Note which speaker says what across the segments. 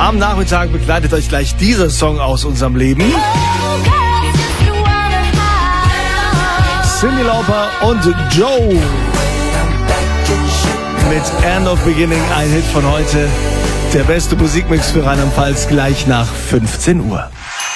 Speaker 1: Am Nachmittag begleitet euch gleich dieser Song aus unserem Leben. Cyndi Lauper und Joe mit End of Beginning, ein Hit von heute. Der beste Musikmix für Rheinland-Pfalz gleich nach 15 Uhr.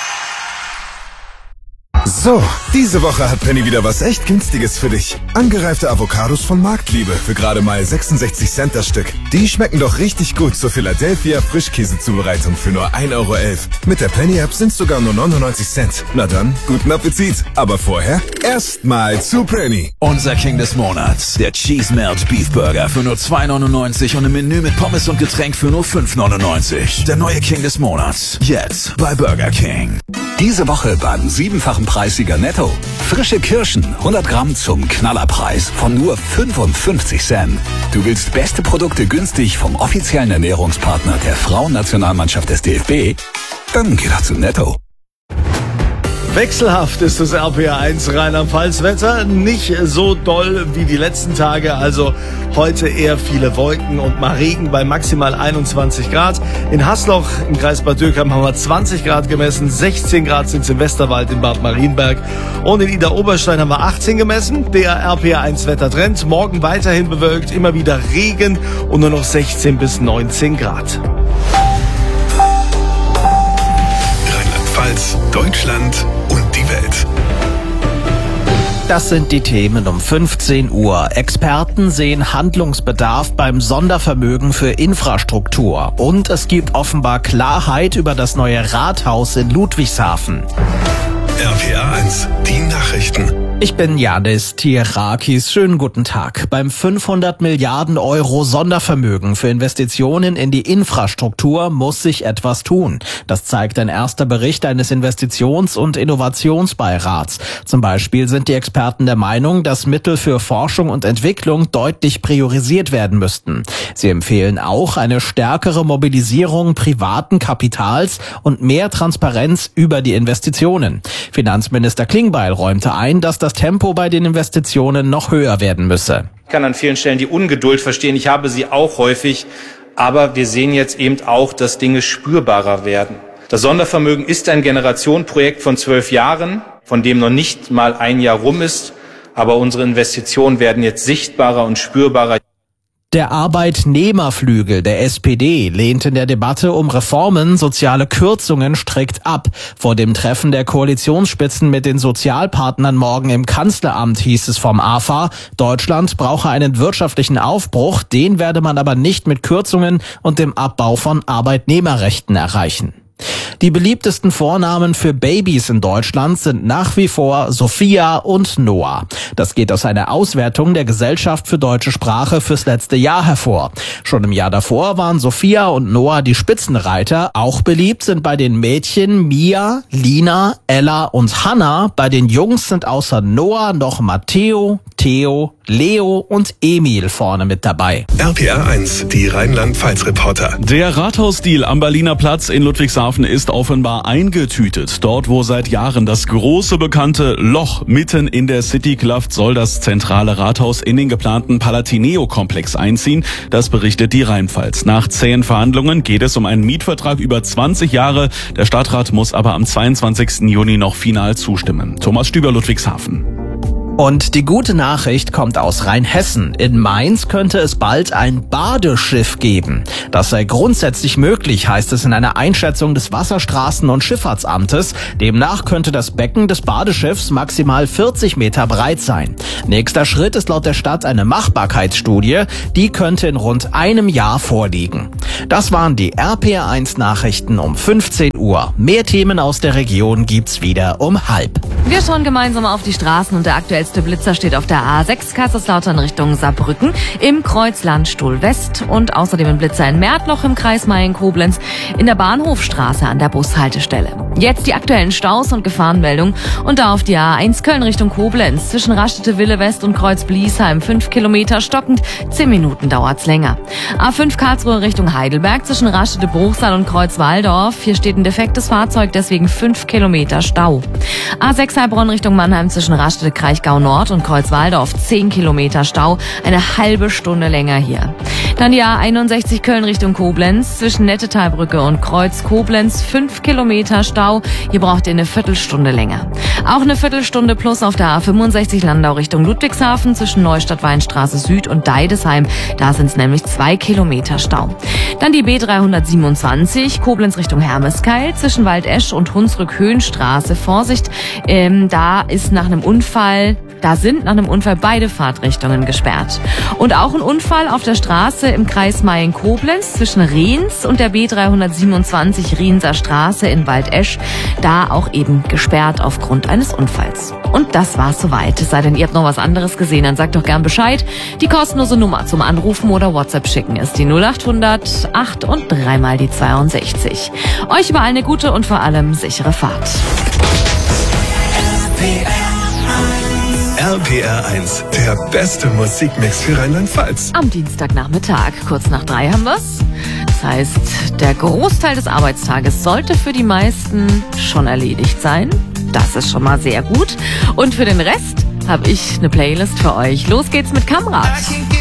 Speaker 2: So, diese Woche hat Penny wieder was echt Günstiges für dich. Angereifte Avocados von Marktliebe für gerade mal 66 Cent das Stück. Die schmecken doch richtig gut zur Philadelphia Frischkäsezubereitung für nur 1,11 Euro. Mit der Penny-App sind's sogar nur 99 Cent. Na dann, guten Appetit. Aber vorher erstmal zu Penny.
Speaker 3: Unser King des Monats, der Cheese Melt Beef Burger für nur 2,99 und ein Menü mit Pommes und Getränk für nur 5,99. Der neue King des Monats, jetzt bei Burger King.
Speaker 4: Diese Woche beim 7-fachen Preissieger Netto. Frische Kirschen, 100 Gramm zum Knallerpreis von nur 55 Cent. Du willst beste Produkte günstig vom offiziellen Ernährungspartner der Frauennationalmannschaft des DFB? Dann geh doch zu Netto.
Speaker 1: Wechselhaft ist das RPR1 Rheinland-Pfalz-Wetter, nicht so doll wie die letzten Tage, also heute eher viele Wolken und mal Regen bei maximal 21 Grad. In Hasloch im Kreis Bad Dürkheim haben wir 20 Grad gemessen, 16 Grad sind es im Westerwald in Bad Marienberg und in Idar-Oberstein haben wir 18 gemessen. Der RPR1 Wettertrend, morgen weiterhin bewölkt, immer wieder Regen und nur noch 16 bis 19 Grad.
Speaker 2: Rheinland-Pfalz, Deutschland und die Welt.
Speaker 5: Das sind die Themen um 15 Uhr. Experten sehen Handlungsbedarf beim Sondervermögen für Infrastruktur. Und es gibt offenbar Klarheit über das neue Rathaus in Ludwigshafen.
Speaker 2: RPR1, die Nachrichten.
Speaker 5: Ich bin Janis Tierakis. Schönen guten Tag. Beim 500 Milliarden Euro Sondervermögen für Investitionen in die Infrastruktur muss sich etwas tun. Das zeigt ein erster Bericht eines Investitions- und Innovationsbeirats. Zum Beispiel sind die Experten der Meinung, dass Mittel für Forschung und Entwicklung deutlich priorisiert werden müssten. Sie empfehlen auch eine stärkere Mobilisierung privaten Kapitals und mehr Transparenz über die Investitionen. Finanzminister Klingbeil räumte ein, dass das Tempo bei den Investitionen noch höher werden müsse.
Speaker 6: Ich kann an vielen Stellen die Ungeduld verstehen. Ich habe sie auch häufig. Aber wir sehen jetzt eben auch, dass Dinge spürbarer werden. Das Sondervermögen ist ein Generationenprojekt von 12 Jahren, von dem noch nicht mal ein Jahr rum ist. Aber unsere Investitionen werden jetzt sichtbarer und spürbarer.
Speaker 5: Der Arbeitnehmerflügel der SPD lehnt in der Debatte um Reformen soziale Kürzungen strikt ab. Vor dem Treffen der Koalitionsspitzen mit den Sozialpartnern morgen im Kanzleramt hieß es vom AFA, Deutschland brauche einen wirtschaftlichen Aufbruch, den werde man aber nicht mit Kürzungen und dem Abbau von Arbeitnehmerrechten erreichen. Die beliebtesten Vornamen für Babys in Deutschland sind nach wie vor Sophia und Noah. Das geht aus einer Auswertung der Gesellschaft für deutsche Sprache fürs letzte Jahr hervor. Schon im Jahr davor waren Sophia und Noah die Spitzenreiter. Auch beliebt sind bei den Mädchen Mia, Lina, Ella und Hannah. Bei den Jungs sind außer Noah noch Matteo, Theo, Leo und Emil vorne mit dabei.
Speaker 2: RPR1, die Rheinland-Pfalz-Reporter.
Speaker 7: Der Rathausdeal am Berliner Platz in Ludwigshafen ist offenbar eingetütet. Dort, wo seit Jahren das große bekannte Loch mitten in der City klafft, soll das zentrale Rathaus in den geplanten Palatineo-Komplex einziehen. Das berichtet die Rheinpfalz. Nach zähen Verhandlungen geht es um einen Mietvertrag über 20 Jahre. Der Stadtrat muss aber am 22. Juni noch final zustimmen. Thomas Stüber, Ludwigshafen.
Speaker 5: Und die gute Nachricht kommt aus Rheinhessen. In Mainz könnte es bald ein Badeschiff geben. Das sei grundsätzlich möglich, heißt es in einer Einschätzung des Wasserstraßen- und Schifffahrtsamtes. Demnach könnte das Becken des Badeschiffs maximal 40 Meter breit sein. Nächster Schritt ist laut der Stadt eine Machbarkeitsstudie. Die könnte in rund einem Jahr vorliegen. Das waren die RPR1 Nachrichten um 15 Uhr. Mehr Themen aus der Region gibt's wieder um 12:30.
Speaker 8: Wir schauen gemeinsam auf die Straßen und der aktuellste Blitzer steht auf der A6 Kaiserslautern Richtung Saarbrücken im Kreuz Landstuhl West und außerdem ein Blitzer in Märtloch im Kreis Mayen-Koblenz in der Bahnhofstraße an der Bushaltestelle. Jetzt die aktuellen Staus und Gefahrenmeldungen und da auf die A1 Köln Richtung Koblenz zwischen Raststätte-Wille West und Kreuz Bliesheim 5 Kilometer stockend, 10 Minuten dauert's länger. A5 Karlsruhe Richtung Heidelberg zwischen Rastede-Bruchsal und Kreuzwaldorf. Hier steht ein defektes Fahrzeug, deswegen 5 Kilometer Stau. A6 Heilbronn Richtung Mannheim zwischen Rastede-Kraichgau Nord und Kreuzwaldorf 10 Kilometer Stau, eine halbe Stunde länger hier. Dann die A61 Köln Richtung Koblenz zwischen Nettetalbrücke und Kreuz Koblenz 5 Kilometer Stau. Hier braucht ihr eine Viertelstunde länger. Auch eine Viertelstunde plus auf der A65 Landau Richtung Ludwigshafen zwischen Neustadt-Weinstraße Süd und Deidesheim. Da sind es nämlich 2 Kilometer Stau. Dann die B327 Koblenz Richtung Hermeskeil zwischen Waldesch und Hunsrück-Höhenstraße. Vorsicht, da sind nach einem Unfall beide Fahrtrichtungen gesperrt. Und auch ein Unfall auf der Straße im Kreis Mayen-Koblenz zwischen Riens und der B327 Rienser Straße in Waldesch. Da auch eben gesperrt aufgrund eines Unfalls. Und das war's soweit. Es sei denn, ihr habt noch was anderes gesehen, dann sagt doch gern Bescheid. Die kostenlose Nummer zum Anrufen oder WhatsApp schicken ist die 0800 8 und 3 mal die 62. Euch überall eine gute und vor allem sichere Fahrt.
Speaker 2: RPR 1, der beste Musikmix für Rheinland-Pfalz.
Speaker 8: Am Dienstagnachmittag, kurz nach 3 haben wir's. Das heißt, der Großteil des Arbeitstages sollte für die meisten schon erledigt sein. Das ist schon mal sehr gut. Und für den Rest habe ich eine Playlist für euch. Los geht's mit Kamrat.